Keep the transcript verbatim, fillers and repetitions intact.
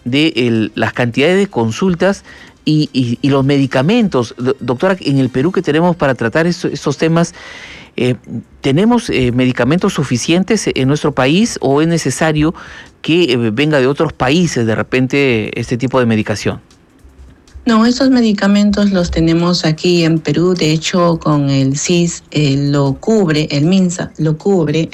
de el, las cantidades de consultas y, y, y los medicamentos. Doctora, en el Perú que tenemos para tratar estos, estos temas, eh, ¿tenemos eh, medicamentos suficientes en nuestro país o es necesario que eh, venga de otros países de repente este tipo de medicación? No, estos medicamentos los tenemos aquí en Perú. De hecho, con el C I S eh, lo cubre, el MINSA lo cubre.